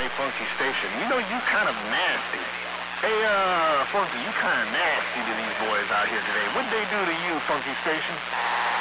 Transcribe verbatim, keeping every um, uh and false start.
Funky Station. You know, you kind of nasty. Hey, uh, Funky, you kind of nasty to these boys out here today. What'd they do to you, Funky Station?